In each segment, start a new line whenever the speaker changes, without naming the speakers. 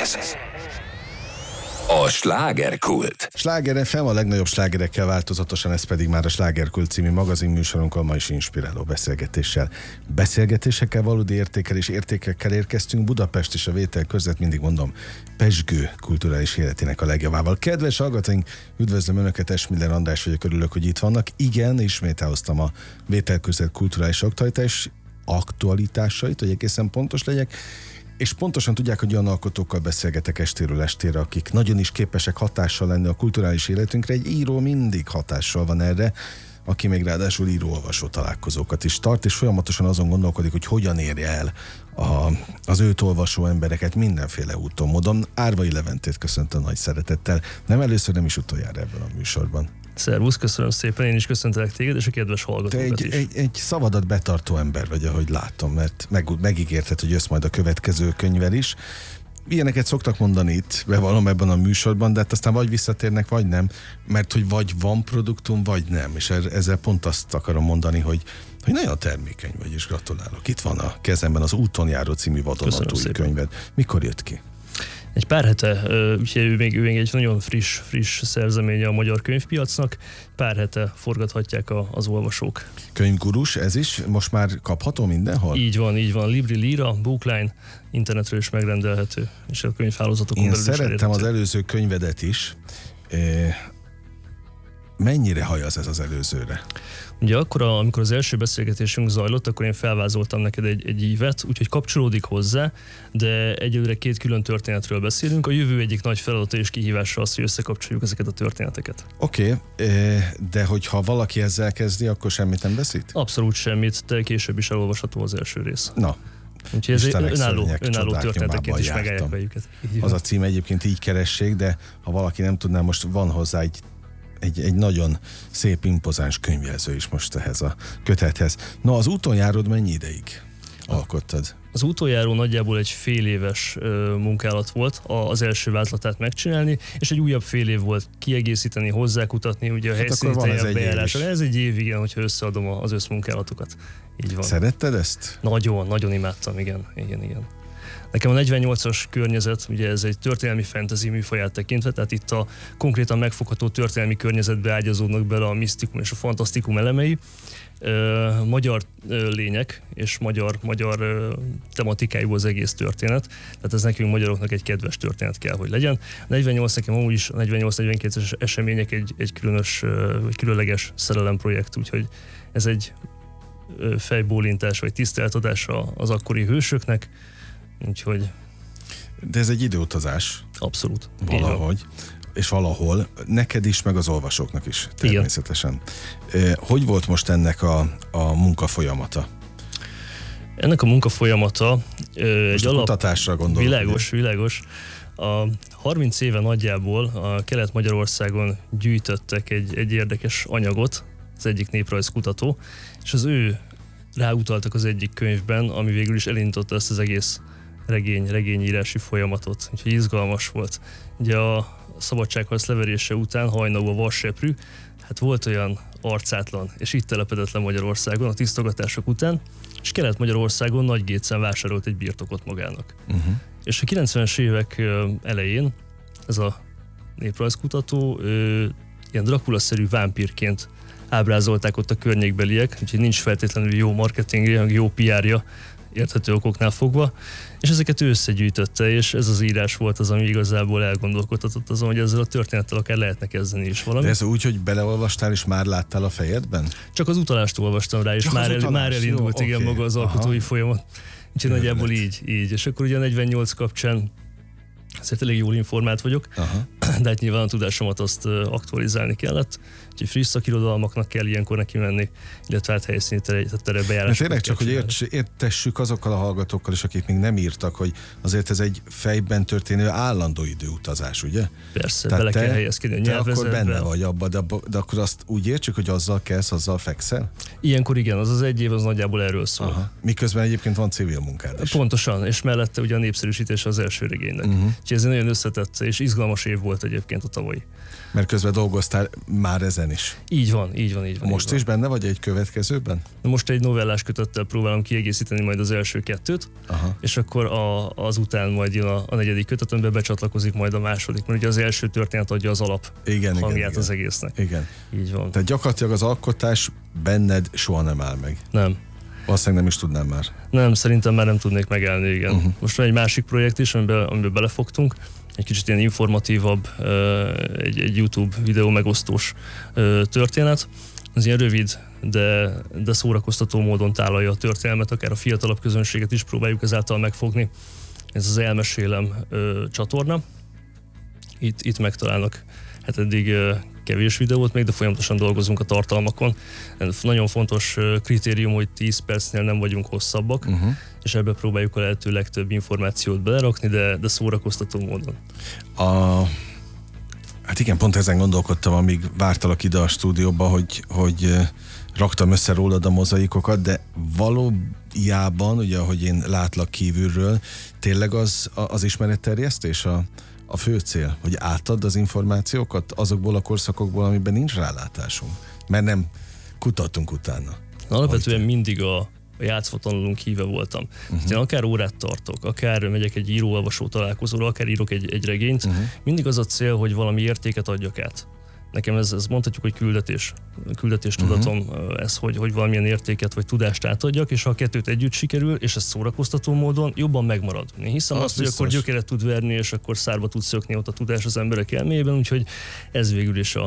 Ez a slágerkult.
Sláger FM, a legnagyobb slágerekkel változatosan, ez pedig már a Slágerkult című magazinműsorunkkal, ma is inspiráló beszélgetéssel. Beszélgetésekkel, valódi értékekkel érkeztünk Budapest és a vétel között, mindig mondom, pezsgő kulturális életének a legjavával. Kedves hallgatóink, üdvözlöm Önöket, Esmiller András vagyok, örülök, hogy itt vannak. Igen, ismét elhoztam a vétel között kulturális aktualitásait, hogy egészen pontos legyek. És pontosan tudják, hogy olyan alkotókkal beszélgetek estéről estére, akik nagyon is képesek hatással lenni a kulturális életünkre. Egy író mindig hatással van erre, aki még ráadásul író-olvasó találkozókat is tart, és folyamatosan azon gondolkodik, hogy hogyan érje el az őt olvasó embereket mindenféle úton, módon. Árvai Leventét köszöntöm nagy szeretettel. Nem először, nem is utoljára ebben a műsorban.
Szervusz, köszönöm szépen, én is köszöntelek téged, és a kedves hallgatókat is.
Egy szavadat betartó ember vagy, ahogy látom, mert megígérted, hogy jössz majd a következő könyvvel is. Ilyeneket szoktak mondani itt, bevallom ebben a műsorban, de hát aztán vagy visszatérnek, vagy nem, mert hogy vagy van produktum, vagy nem. És ezzel pont azt akarom mondani, hogy nagyon termékeny vagy, és gratulálok. Itt van a kezemben az Úton járó című vadonatúj könyved. Mikor jött ki?
Egy pár hete, úgyhogy ő még egy nagyon friss szerzeménye a magyar könyvpiacnak, pár hete forgathatják az olvasók.
Könyvgurus, ez is most már kapható mindenhol?
Így van, Libri, Lira, Bookline, internetről is megrendelhető, és a könyvhálózatokon belül is elérhető.
Én szerettem az előző könyvedet is. Mennyire hajaz ez az előzőre?
Ugye akkor, amikor az első beszélgetésünk zajlott, akkor én felvázoltam neked egy ívet, úgyhogy kapcsolódik hozzá, de egyelőre két külön történetről beszélünk. A jövő egyik nagy feladata és kihívása az, hogy összekapcsoljuk ezeket a történeteket.
Oké, de hogyha valaki ezzel kezdi, akkor semmit nem veszít?
Abszolút semmit, de később is elolvasható az első rész.
Na.
Úgyhogy ez önálló történeteként is megállják be őket.
Az a cím egyébként így keressék, de ha valaki nem tudná, most van hozzá egy nagyon szép, impozáns könyvjelző is most ehhez a kötethez. Na, az Úton járód mennyi ideig alkottad?
Az Útonjáró nagyjából egy fél éves munkálat volt az első vázlatát megcsinálni, és egy újabb fél év volt kiegészíteni, hozzákutatni, ugye a helyszíni bejárásra. Ez egy év, igen, hogyha összeadom az összmunkálatokat. Így van.
Szeretted ezt?
Nagyon imádtam, igen. Nekem a 48-as környezet, ugye ez egy történelmi fantasy műfaját tekintve, tehát itt a konkrétan megfogható történelmi környezetbe ágyazódnak bele a misztikum és a fantasztikum elemei. Magyar lények és magyar tematikájú az egész történet, tehát ez nekünk magyaroknak egy kedves történet kell, hogy legyen. A 48 nekem amúgy is, a 48-42-es események egy különleges szerelemprojekt, úgyhogy ez egy fejbólintás vagy tiszteletadás az akkori hősöknek, úgyhogy...
De ez egy időutazás.
Abszolút.
Valahogy. És valahol. Neked is, meg az olvasóknak is. Természetesen. Igen. Hogy volt most ennek a munkafolyamata?
Ennek a munkafolyamata...
Most a kutatásra gondolom.
Világos. A 30 éve nagyjából a Kelet-Magyarországon gyűjtöttek egy érdekes anyagot, az egyik néprajzkutató, és az ő ráutaltak az egyik könyvben, ami végül is elindította ezt az egész regényírási folyamatot. Úgyhogy izgalmas volt. Ugye a szabadságharc leverése után hajnalban a vasseprű, hát volt olyan arcátlan, és itt telepedett le Magyarországon a tisztogatások után, és Kelet-Magyarországon Nagygécen vásárolt egy birtokot magának. És a 90-es évek elején ez a néprajzkutató ilyen Dracula-szerű vámpírként ábrázolták ott a környékbeliek, úgyhogy nincs feltétlenül jó marketingje, jó PR-ja, érthető okoknál fogva, és ezeket ő összegyűjtötte, és ez az írás volt az, ami igazából elgondolkodtatott azon, hogy ezzel a történettel akár lehetne kezdeni is valami.
De ez úgy, hogy beleolvastál és már láttál a fejedben?
Csak az utalást olvastam rá, és már elindult, jó, igen, maga az alkotói folyamat. Úgyhogy nagyjából így. És akkor ugye a 48 kapcsán azért elég jól informált vagyok, de hát nyilván a tudásomat azt aktualizálni kellett, úgyhogy friss szakirodalmaknak kell ilyenkor neki menni, illetve hát helyszíni terebejárásoknak.
Tényleg csak, hogy értessük azokkal a hallgatókkal is, akik még nem írtak, hogy azért ez egy fejben történő állandó időutazás, ugye?
Persze, bele kell helyezkedni a nyelvezetbe.
Akkor benne vagy abban, de akkor azt úgy értsük, hogy azzal kelsz, azzal fekszel?
Ilyenkor igen, az egy év az nagyjából erről szól.
Miközben egyébként van civil munkád is.
Pontosan, és mellette ugye a népszerűsítés az első regénynek. Úgyhogy ez egy nagyon összetett és izgalmas év volt volt egyébként a tavalyi.
Mert közben dolgoztál már ezen is.
Így van.
Most is benne vagy egy következőben?
Most egy novellás kötettel próbálom kiegészíteni majd az első 2, és akkor azután majd jön a 4. kötet, amiben becsatlakozik majd a második, mert ugye az első történet adja az alap hangját az egésznek.
Igen.
Így van.
Tehát gyakorlatilag az alkotás benned soha nem áll meg.
Nem.
Valószínűleg nem is tudnám már.
Nem, szerintem már nem tudnék megállni, igen. Most van egy másik projekt is, amiben belefogtunk, egy kicsit ilyen informatívabb, egy YouTube videó megosztós történet. Ez ilyen rövid, de szórakoztató módon tálalja a történelmet, akár a fiatalabb közönséget is próbáljuk ezáltal megfogni. Ez az Elmesélem csatorna. Itt megtalálnak, hát eddig kevés videót még, de folyamatosan dolgozunk a tartalmakon. Nagyon fontos kritérium, hogy 10 percnél nem vagyunk hosszabbak, és ebbe próbáljuk a lehető legtöbb információt belerakni, de szórakoztató módon.
Hát igen, pont ezen gondolkodtam, amíg vártalak ide a stúdióba, hogy raktam össze rólad a mozaikokat, de valójában, ugye, ahogy én látlak kívülről, tényleg az ismeretterjesztés a fő cél, hogy átadd az információkat azokból a korszakokból, amiben nincs rálátásunk, mert nem kutattunk utána.
Alapvetően mindig a játszva tanulunk híve voltam. Én akár órát tartok, akár megyek egy író-olvasó találkozóra, akár írok egy regényt, mindig az a cél, hogy valami értéket adjak át. Nekem ez mondhatjuk, hogy küldetés tudatom, ez, hogy valamilyen értéket vagy tudást átadjak, és ha a kettőt együtt sikerül, és ez szórakoztató módon, jobban megmarad. Én hiszem azt, hogy akkor gyökeret tud verni, és akkor szárba tud szökni ott a tudás az emberek elméjében, úgyhogy ez végül is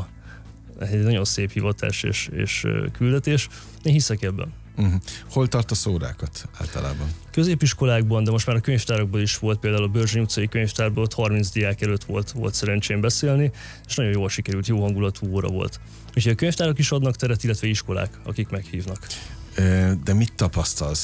egy nagyon szép hivatás és küldetés. Én hiszek ebben.
Hol tartasz órákat általában?
Középiskolákban, de most már a könyvtárakban is volt, például a Börzsény utcai könyvtárban, ott 30 diák előtt volt szerencsém beszélni, és nagyon jól sikerült, jó hangulatú óra volt. Úgyhogy a könyvtárak is adnak teret, illetve iskolák, akik meghívnak.
De mit tapasztalsz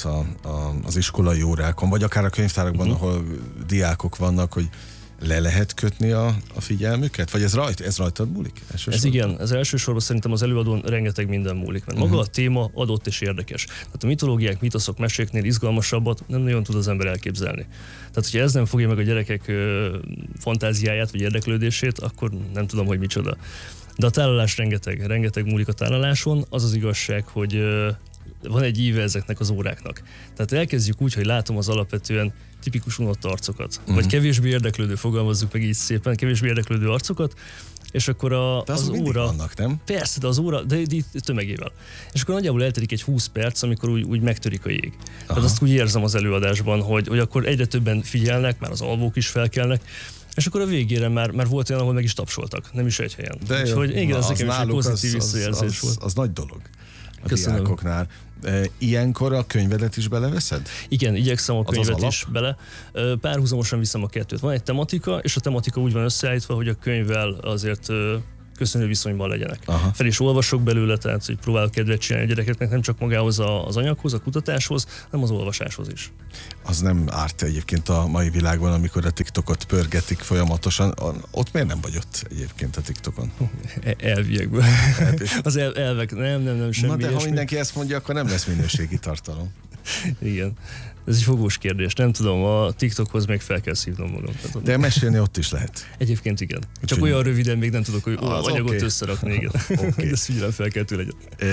az iskolai órákon, vagy akár a könyvtárakban, ahol diákok vannak, hogy le lehet kötni a figyelmüket? Vagy ez rajtad múlik?
Ez igen, ez elsősorban szerintem az előadón rengeteg minden múlik, mert maga a téma adott és érdekes. Tehát a mitológiák, mitoszok, meséknél izgalmasabbat nem nagyon tud az ember elképzelni. Tehát, hogyha ez nem fogja meg a gyerekek fantáziáját vagy érdeklődését, akkor nem tudom, hogy micsoda. De a tálalás rengeteg múlik a tálaláson. Az az igazság, hogy van egy íve ezeknek az óráknak. Tehát elkezdjük úgy, hogy látom az alapvetően tipikus unott arcokat, vagy kevésbé érdeklődő, fogalmazzuk meg így szépen, kevésbé érdeklődő arcokat, és akkor az óra...
vannak, nem?
Persze, de az óra, de tömegével. És akkor nagyjából eltelik egy 20 perc, amikor úgy megtörik a jég. Tehát azt úgy érzem az előadásban, hogy akkor egyre többen figyelnek, már az alvók is felkelnek, és akkor a végére már volt olyan, ahol meg is tapsoltak, nem is egy helyen.
De
úgyhogy igen, ez nekem is egy pozitív visszajelzés volt.
Az nagy dolog a diákoknál. Ilyenkor a könyvedet is beleveszed?
Igen, igyekszem a könyvet is bele. Párhuzamosan viszem a kettőt. Van egy tematika, és a tematika úgy van összeállítva, hogy a könyvvel azért köszönő viszonyban legyenek. Fel is olvasok belőle, tehát hogy próbálok kedvet csinálni a gyerekeknek nem csak magához az anyaghoz, a kutatáshoz, hanem az olvasáshoz is. Az nem árt egyébként a mai világban, amikor a TikTokot pörgetik folyamatosan. Ott miért nem vagy ott egyébként a TikTokon? Elviekből. Az elvek, nem, semmi. Na de ha mindenki ezt mondja, akkor nem lesz minőségi tartalom. Igen. Ez egy fogós kérdés. Nem tudom, a TikTokhoz még fel kell szívnom magam. De mesélni ott is lehet. Egyébként igen. Csak olyan röviden még nem tudok, hogy anyagot összerakni. Igen. Okay. Ezt figyelem fel kell tőle.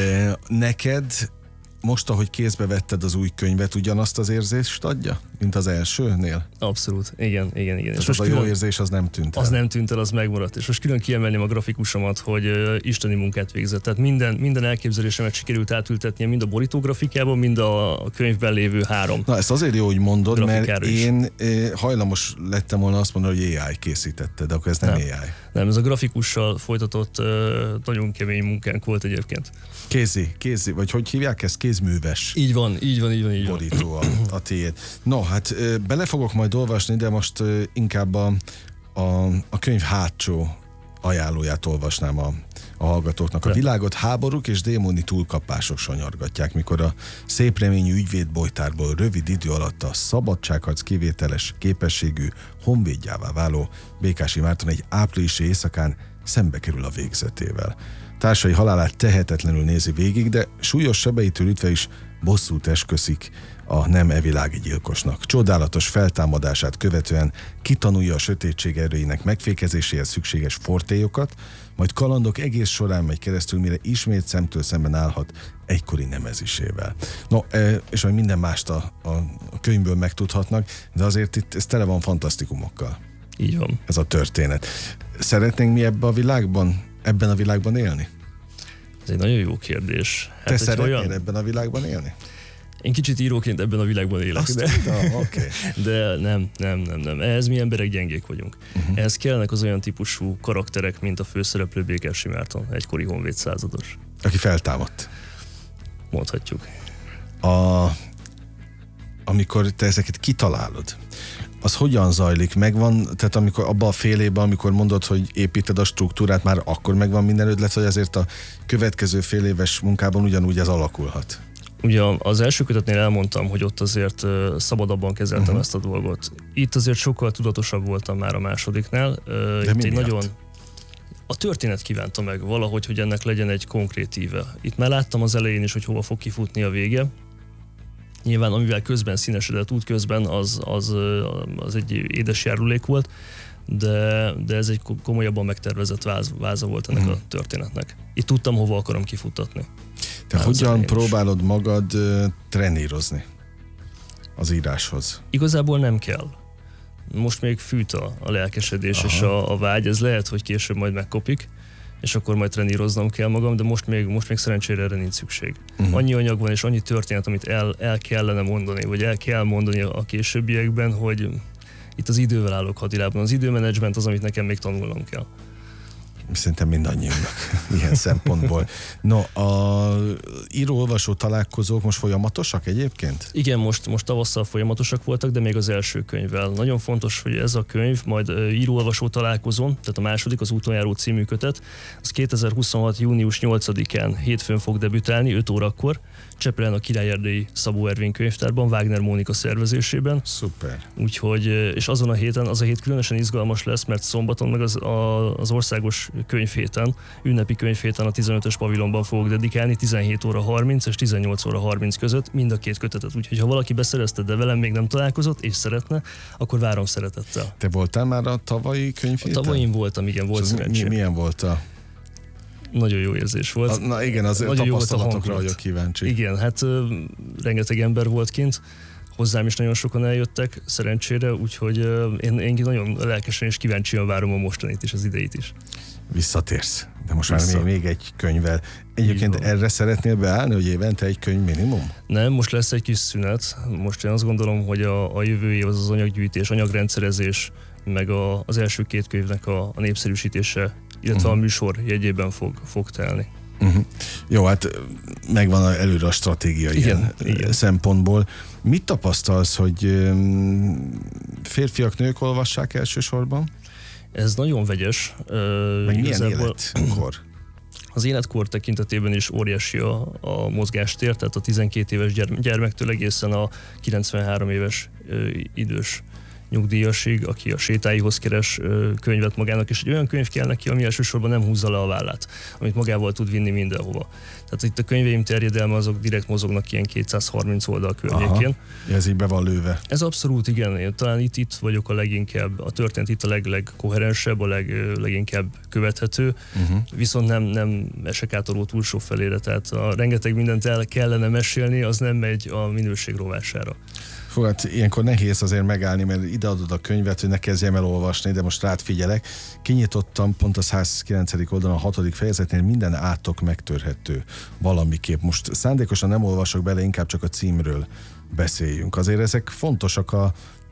Neked most, ahogy kézbe vetted az új könyvet, ugyanazt az érzést adja, mint az elsőnél? Abszolút, igen. És az a jó érzés, az nem tűnt el? Az nem tűnt el, az megmaradt. És most külön kiemelném a grafikusomat, hogy isteni munkát végzett. Tehát minden elképzelésemet sikerült átültetnie, mind a borítógrafikában, mind a könyvben lévő 3. Na, ezt azért jó, hogy mondod, mert én hajlamos lettem volna azt mondani, hogy AI készítette, de akkor ez nem AI. Nem, ez a grafikussal folytatott nagyon kemény munkánk volt egyébként. Kézi, vagy hogy hívják ezt? Kézműves. Így van. Borító a tiéd. No, hát bele fogok majd olvasni, de most inkább a könyv hátsó ajánlóját olvasnám a hallgatóknak. A világot háborúk és démoni túlkapások sanyargatják, mikor a szép reményű ügyvédbojtárból rövid idő alatt a szabadságharc kivételes képességű honvédjává váló Békási Márton egy áprilisi éjszakán
szembe kerül a végzetével. Társai halálát tehetetlenül nézi végig, de súlyos sebeitől ütve is bosszút esküszik a nem evilági gyilkosnak. Csodálatos feltámadását követően kitanulja a sötétség erőinek megfékezéséhez szükséges fortélyokat, majd kalandok egész során megy keresztül, mire ismét szemtől szemben állhat egykori nemezisével. No, és majd minden mást a könyvből megtudhatnak, de azért itt ez tele van fantasztikumokkal.
Így van.
Ez a történet. Szeretnénk mi ebben a világban élni?
Ez egy nagyon jó kérdés. Hát,
te szeretnél ebben a világban élni?
Én kicsit íróként ebben a világban élek.
Okay.
De nem. Ehhez mi emberek gyengék vagyunk. Ehhez kellenek az olyan típusú karakterek, mint a főszereplő Békessy Márton, egykori honvéd százados.
Aki feltámadt.
Mondhatjuk.
Amikor te ezeket kitalálod, az hogyan zajlik? Megvan, tehát amikor abban a fél évben, amikor mondod, hogy építed a struktúrát, már akkor megvan minden ötlet, vagy azért a következő fél éves munkában ugyanúgy ez alakulhat?
Ugye az első kötetnél elmondtam, hogy ott azért szabadabban kezeltem ezt a dolgot. Itt azért sokkal tudatosabb voltam már a másodiknál.
De
itt egy nagyon... A történet kívánta meg valahogy, hogy ennek legyen egy konkrét íve. Itt már láttam az elején is, hogy hova fog kifutni a vége. Nyilván amivel közben színesedett útközben, az egy édes járulék volt, de ez egy komolyabban megtervezett váza volt ennek a történetnek. Itt tudtam, hova akarom kifuttatni.
Te hogyan próbálod magad trenírozni az íráshoz?
Igazából nem kell. Most még fűt a lelkesedés és a vágy, ez lehet, hogy később majd megkopik, és akkor majd treníroznom kell magam, de most még szerencsére erre nincs szükség. Annyi anyag van és annyi történet, amit el kellene mondani, vagy el kell mondani a későbbiekben, hogy itt az idővel állok hadilában. Az időmenedzsment az, amit nekem még tanulnom kell.
Szerintem mindannyiunknak ilyen szempontból. No, a író-olvasó találkozók most folyamatosak egyébként?
Igen, most tavasszal folyamatosak voltak, de még az első könyvvel. Nagyon fontos, hogy ez a könyv majd író-olvasó találkozón, tehát a második, az Úton járó című kötet, az 2026. június 8-án hétfőn fog debütálni, 5 órakor, Csepelen a Király Erdélyi Szabó Ervin könyvtárban, Wagner Mónika szervezésében.
Szuper.
Úgyhogy, és azon a héten, az a hét különösen izgalmas lesz, mert szombaton meg az országos könyvhéten, ünnepi könyvhéten a 15-ös pavilonban fogok dedikálni 17 óra 30 és 18 óra 30 között mind a két kötetet. Úgyhogy ha valaki beszerezte, de velem még nem találkozott és szeretne, akkor várom szeretettel.
Te voltál már a tavalyi könyvhéten?
A tavalyin voltam, igen, volt szerencsém.
Milyen volt a...
Nagyon jó érzés volt.
Na igen, az tapasztalatokra vagyok kíváncsi.
Igen, hát rengeteg ember volt kint, hozzám is nagyon sokan eljöttek, szerencsére, úgyhogy én nagyon lelkesen és kíváncsian várom a mostanit is, az ideit is. Visszatérsz,
de most már még egy könyvvel. Egyébként erre szeretnél beállni, hogy évente egy könyv minimum?
Nem, most lesz egy kis szünet. Most én azt gondolom, hogy a jövő év az anyaggyűjtés, anyagrendszerezés, meg az első két könyvnek a népszerűsítése, illetve a műsor jegyében fog telni.
Jó, hát megvan előre a stratégia igen. Szempontból. Mit tapasztalsz, hogy férfiak, nők olvassák elsősorban?
Ez nagyon vegyes.
Meg milyen életkor?
Az életkor tekintetében is óriási a mozgástér, tehát a 12 éves gyermektől egészen a 93 éves idős nyugdíjasig, aki a sétáihoz keres könyvet magának, és egy olyan könyv kell neki, ami elsősorban nem húzza le a vállát, amit magával tud vinni mindenhova. Tehát itt a könyveim terjedelme azok direkt mozognak ilyen 230 oldal környékén.
Ez így be van lőve.
Ez abszolút igen, én talán itt vagyok a leginkább, a történet itt a legkoherensebb, a leginkább követhető, viszont nem esek át a ló túlsó felére, tehát rengeteg mindent el kellene mesélni, az nem megy a minőség rovására.
Fú, hát ilyenkor nehéz azért megállni, mert ideadod a könyvet, hogy ne kezdjem el olvasni, de most rád figyelek. Kinyitottam pont a 109. oldalon a 6. fejezetnél, minden átok megtörhető valamiképp. Most szándékosan nem olvasok bele, inkább csak a címről beszéljünk. Azért ezek fontosak a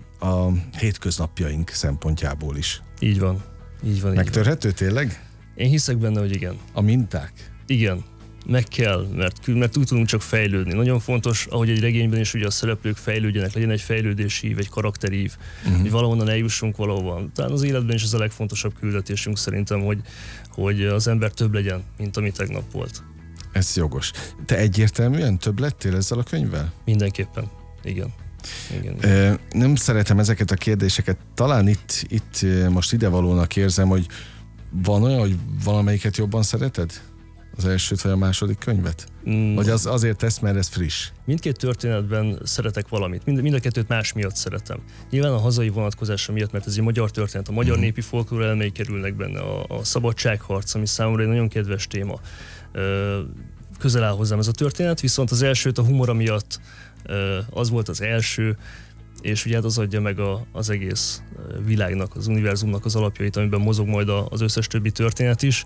hétköznapjaink szempontjából is.
Így van.
Megtörhető tényleg?
Én hiszek benne, hogy igen.
A minták?
Igen. Meg kell, mert úgy tudunk csak fejlődni. Nagyon fontos, ahogy egy regényben is ugye a szereplők fejlődjenek, legyen egy fejlődési, egy karakterív, hogy valahonnan eljussunk valahova. Talán az életben is ez a legfontosabb küldetésünk szerintem, hogy az ember több legyen, mint ami tegnap volt.
Ez jogos. Te egyértelműen több lettél ezzel a könyvvel?
Mindenképpen, igen.
Nem szeretem ezeket a kérdéseket. Talán itt most idevalónak érzem, hogy Van olyan, hogy valamelyiket jobban szereted? Az elsőt vagy a második könyvet? Vagy azért tesz, mert ez friss?
Mindkét történetben szeretek valamit. Mind a kettőt más miatt szeretem. Nyilván a hazai vonatkozása miatt, mert ez egy magyar történet, a magyar népi folklór elemei kerülnek benne, a szabadságharc, ami számomra egy nagyon kedves téma. Közel áll hozzám ez a történet, viszont az elsőt a humora miatt az volt az első, és ugye hát az adja meg az egész világnak, az univerzumnak az alapjait, amiben mozog majd az összes többi történet is.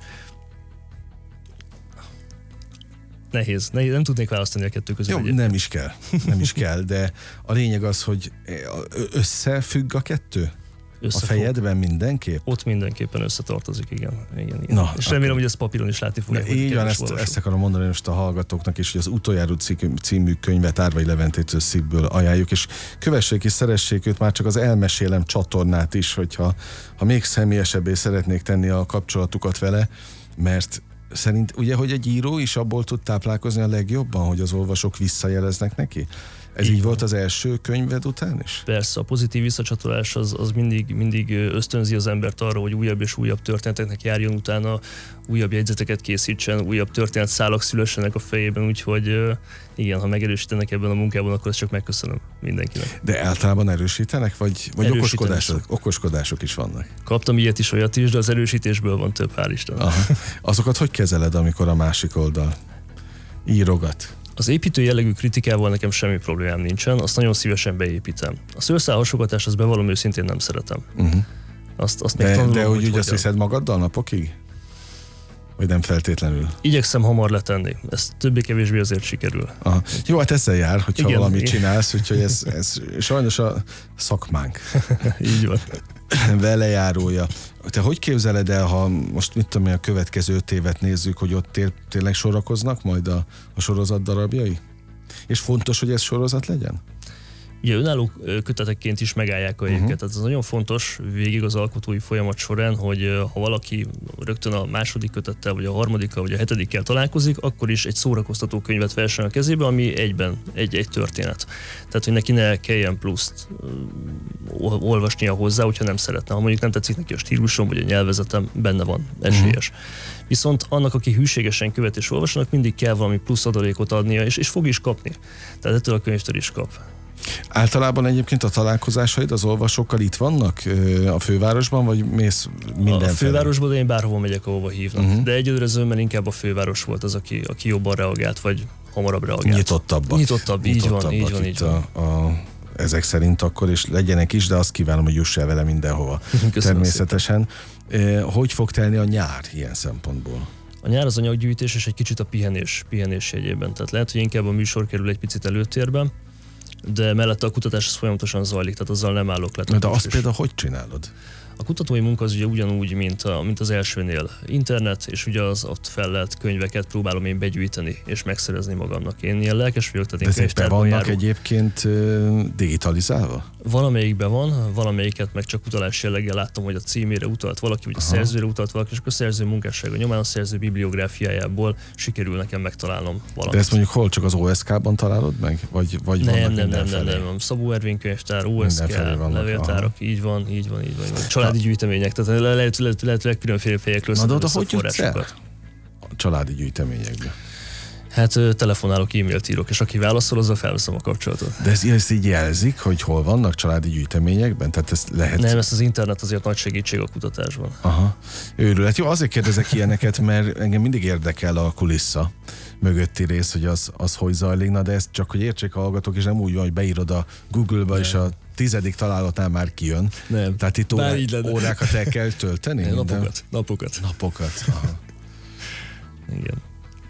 Nehéz, nem tudnék választani a kettő közül.
Jó, nem is kell, de a lényeg az, hogy összefügg a kettő? Összefog. A fejedben mindenképp?
Ott mindenképpen összetartozik, igen.
Na,
és remélem, hogy ezt papíron is látni fogják.
Így van, ezt akarom mondani most a hallgatóknak is, hogy az Utoljára című könyvet Árvai Leventétől Szívből ajánljuk, és kövessék és szeressék őt, már csak az Elmesélem csatornát is, hogyha még személyesebbé szeretnék tenni a kapcsolatukat vele, mert szerint ugye, hogy egy író is abból tud táplálkozni a legjobban, hogy az olvasók visszajeleznek neki? Ez így volt az első könyved után is?
Persze, a pozitív visszacsatolás az mindig ösztönzi az embert arra, hogy újabb és újabb történeteknek járjon utána, újabb jegyzeteket készítsen, újabb történetszálak szülessenek a fejében, úgyhogy igen, ha megerősítenek ebben a munkában, akkor ezt csak megköszönöm mindenkinek.
De általában erősítenek, vagy okoskodások is vannak?
Kaptam ilyet is, olyat is, de az erősítésből van több, hál' Istennek.
Azokat hogy kezeled, amikor a másik oldal írogat?
Az építő jellegű kritikával nekem semmi problémám nincsen, azt nagyon szívesen beépítem. A szőrszálhasogatást, azt bevallom őszintén nem szeretem. Azt még tanulom,
de úgy azt viszed magaddal napokig? Vagy nem feltétlenül?
Igyekszem hamar letenni. Ez többé-kevésbé azért sikerül.
Aha. Jó, hát ezzel jár, hogyha valamit csinálsz, úgyhogy ez sajnos a szakmánk.
Így van.
Velejárója. Te hogy képzeled el, ha most mit tudom én, a következő 5 évet nézzük, hogy ott tényleg sorakoznak majd a sorozat darabjai? És fontos, hogy ez sorozat legyen?
Ugye önálló kötetekként is megállják a helyüket. Tehát ez nagyon fontos végig az alkotói folyamat során, hogy ha valaki rögtön a második kötettel, vagy a harmadikkal, vagy a hetedikkel találkozik, akkor is egy szórakoztató könyvet vessen a kezébe, ami egyben egy történet. Tehát, hogy neki ne kelljen pluszt olvasnia hozzá, hogyha nem szeretne. Ha mondjuk nem tetszik neki a stílusom, vagy a nyelvezetem, benne van, esélyes. Viszont annak, aki hűségesen követ és olvasnak, mindig kell valami plusz adalékot adnia, és fog is kapni. Tehát ettől a könyvtől is kap.
Általában egyébként a találkozásaid az olvasókkal itt vannak a fővárosban, vagy mész mindenfelé?
A fővárosban, de én bárhova megyek, ahova hívnak. De egyelőre zömmel inkább a főváros volt az, aki jobban reagált, vagy hamarabb reagált. Nyitottabb, így van.
Ezek szerint akkor, és legyenek is, de azt kívánom, hogy juss el vele mindenhova. Természetesen. Hogy fog telni a nyár ilyen szempontból?
A nyár az anyaggyűjtés és egy kicsit a pihenés jegyében. Tehát lehet, hogy inkább a műsor kerül egy picit előtérben, de mellette a kutatás az folyamatosan zajlik, tehát azzal nem állok le.
De azt például hogy csinálod?
A kutatói munka az ugye ugyanúgy, mint az elsőnél internet, és ugye az ott fellelt könyveket próbálom én begyűjteni, és megszerezni magamnak. Én ilyen lelkes vagyok, tehát én könyvtárban
vannak járok. Egyébként digitalizálva?
Valamelyikben van, valamelyiket meg csak utalás jelleggel láttam, hogy a címére utalt valaki, vagy a szerzőre utalt valaki, és akkor a szerző munkássága nyomán a szerző bibliográfiájából sikerül nekem megtalálnom valamit. De
ezt mondjuk hol, csak az OSK-ban találod meg? Vagy
nem. Szabó Ervin könyvtár, OSK, levéltárak, így van. Családi gyűjtemények, tehát lehet legkülönféle helyekről
szedni a forrásokat. A családi gyűjteményekbe.
Hát telefonálok, e-mailt írok, és aki válaszol, azzal felveszem a kapcsolatot.
De ezt így jelzik, hogy hol vannak családi gyűjteményekben? Tehát ezt lehet...
Nem, ezt az internet azért nagy segítség a kutatásban.
Aha. Őrület. Jó, azért kérdezek ilyeneket, mert engem mindig érdekel a kulissza mögötti rész, hogy az hogy zajlik, na de ezt csak, hogy értsék a hallgatók, és nem úgy van, hogy beírod a Google-ba, és a 10. találatnál már kijön.
Nem.
Tehát itt órákat el kell tölteni?
Napokat.
Aha.
Igen.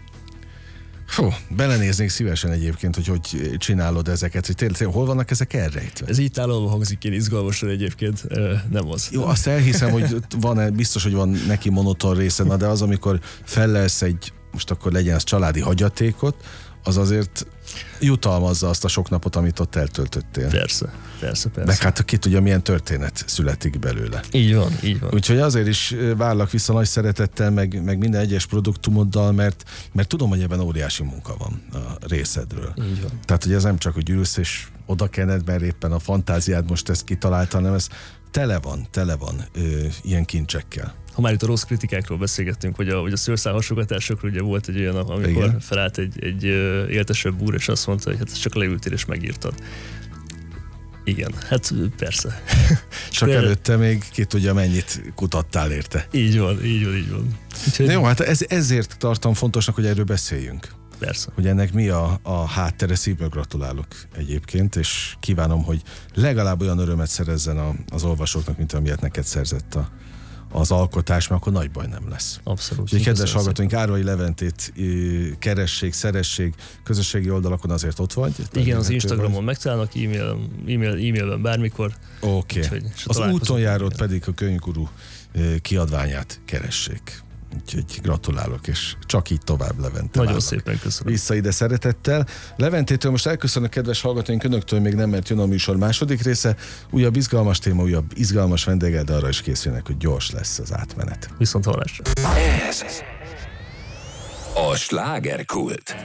Fú, belenéznék szívesen egyébként, hogy csinálod ezeket, hogy tényleg hol vannak ezek elrejtve?
Ez így tálalva hangzik én izgalmasan egyébként, nem az.
Jó, azt elhiszem, hogy biztos, hogy van neki monoton része, de az, amikor fellelsz most akkor legyen az családi hagyatékot, az azért jutalmazza azt a sok napot, amit ott eltöltöttél.
Persze.
De hát ki tudja, milyen történet születik belőle.
Így van.
Úgyhogy azért is várlak vissza nagy szeretettel, meg minden egyes produktumoddal, mert tudom, hogy ebben óriási munka van a részedről.
Így van.
Tehát, hogy ez nem csak, hogy ülsz és oda kened, mert éppen a fantáziád most ezt kitalálta, hanem ez tele van ilyen kincsekkel.
ha már itt a rossz kritikákról beszélgettünk, vagy a szőrszálhasogatásokról, ugye volt egy olyan, amikor
igen,
felállt egy éltesebb úr, és azt mondta, hogy hát csak leültél és megírtad. Igen, hát persze.
Csak előtte még ki tudja, mennyit kutattál érte.
Így van. Úgyhogy...
Jó, hát ezért tartom fontosnak, hogy erről beszéljünk.
Persze.
Hogy ennek mi a háttere, szívből gratulálok egyébként, és kívánom, hogy legalább olyan örömet szerezzen az olvasóknak, mint amilyet neked szerzett az alkotás, mert akkor nagy baj nem lesz.
Abszolút.
Úgyhogy kedves hallgatóink, Árvai Leventét keressék, szeressék, közösségi oldalakon azért ott vagy.
Igen, az Instagramon megtalálnak, e-mailben bármikor.
Oké. Az úton járót pedig a Könyvguru kiadványát keressék. Úgyhogy gratulálok, és csak így tovább, Levente.
Nagyon szépen köszönöm.
Vissza ide szeretettel. Leventétől most elköszönök, kedves hallgatóink, önöktől még nem, mert jön a műsor második része. Újabb izgalmas téma, újabb izgalmas vendéggel, de arra is készülnek, hogy gyors lesz az átmenet.
Viszont hallásra.
Ez a slágerkult.